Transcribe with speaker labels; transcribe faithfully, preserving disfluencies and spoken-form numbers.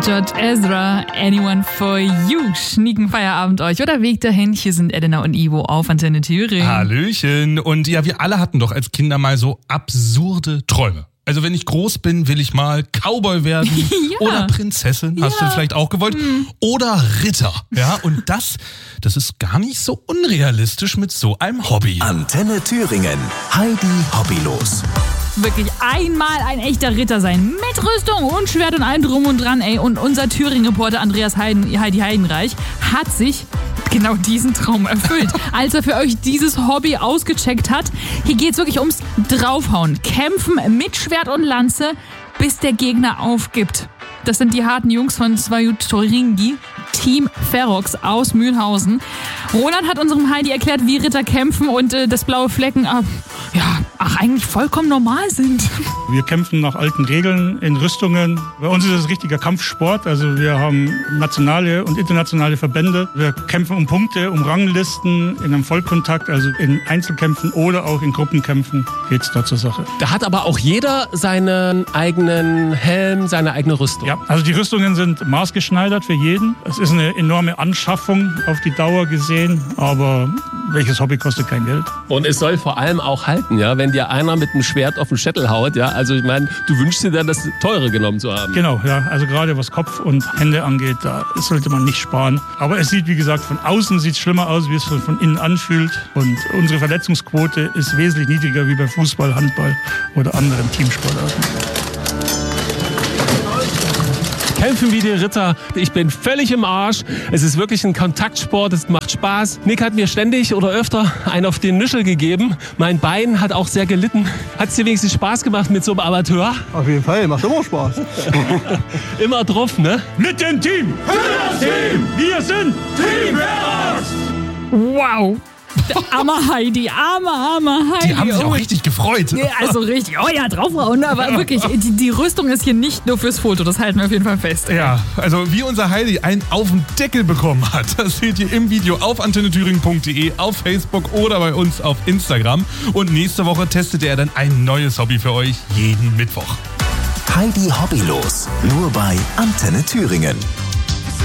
Speaker 1: George Ezra, Anyone for You. Schnieken Feierabend euch oder Weg dahin. Hier sind Elena und Ivo auf Antenne Thüringen.
Speaker 2: Hallöchen. Und ja, wir alle hatten doch als Kinder mal so absurde Träume. Also wenn ich groß bin, will ich mal Cowboy werden ja. oder Prinzessin, hast ja. du vielleicht auch gewollt, hm. oder Ritter. Ja, und das, das ist gar nicht so unrealistisch mit so einem Hobby.
Speaker 3: Antenne Thüringen, Heidi Hobbylos.
Speaker 1: Wirklich einmal ein echter Ritter sein. Mit Rüstung und Schwert und allem drum und dran, ey. Und unser Thüringen-Reporter Andreas Heiden, Heidi Heidenreich hat sich genau diesen Traum erfüllt, als er für euch dieses Hobby ausgecheckt hat. Hier geht's wirklich ums Draufhauen. Kämpfen mit Schwert und Lanze, bis der Gegner aufgibt. Das sind die harten Jungs von Svajuthoringi, Team Ferox aus Mühlhausen. Roland hat unserem Heidi erklärt, wie Ritter kämpfen und äh, dass blaue Flecken, äh, ja, ach, eigentlich vollkommen normal sind.
Speaker 4: Wir kämpfen nach alten Regeln in Rüstungen. Bei uns ist es richtiger Kampfsport. Also wir haben nationale und internationale Verbände. Wir kämpfen um Punkte, um Ranglisten, in einem Vollkontakt, also in Einzelkämpfen oder auch in Gruppenkämpfen geht's da zur Sache.
Speaker 5: Da hat aber auch jeder seinen eigenen Helm, seine eigene Rüstung.
Speaker 4: Ja, also die Rüstungen sind maßgeschneidert für jeden. Es ist eine enorme Anschaffung auf die Dauer gesehen, aber welches Hobby kostet kein Geld?
Speaker 5: Und es soll vor allem auch halten, ja, wenn dir einer mit einem Schwert auf den Schädel haut, ja, also ich meine, du wünschst dir dann, das teure genommen zu haben.
Speaker 4: Genau, ja, also gerade was Kopf und Hände angeht, da sollte man nicht sparen. Aber es sieht, wie gesagt, von außen sieht es schlimmer aus, wie es von, von innen anfühlt. Und unsere Verletzungsquote ist wesentlich niedriger wie bei Fußball, Handball oder anderen Teamsportarten.
Speaker 5: Kämpfen wie die Ritter. Ich bin völlig im Arsch. Es ist wirklich ein Kontaktsport. Es macht Spaß. Nick hat mir ständig oder öfter einen auf den Nüschel gegeben. Mein Bein hat auch sehr gelitten. Hat es dir wenigstens Spaß gemacht mit so einem Amateur?
Speaker 6: Auf jeden Fall. Macht immer Spaß.
Speaker 5: Immer drauf, ne?
Speaker 4: Mit dem Team. Für das Team. Wir sind Team Ferox.
Speaker 1: Wow. Armer Heidi, armer, armer Heidi.
Speaker 2: Die haben sich auch
Speaker 1: oh.
Speaker 2: richtig gefreut.
Speaker 1: Nee, also richtig, oh ja, draufhauen. Aber wirklich, die, die Rüstung ist hier nicht nur fürs Foto, das halten wir auf jeden Fall fest.
Speaker 2: Ja, also wie unser Heidi einen auf den Deckel bekommen hat, das seht ihr im Video auf antenne thüringen punkt de, auf Facebook oder bei uns auf Instagram. Und nächste Woche testet er dann ein neues Hobby für euch jeden Mittwoch.
Speaker 3: Heidi Hobbylos, nur bei Antenne Thüringen.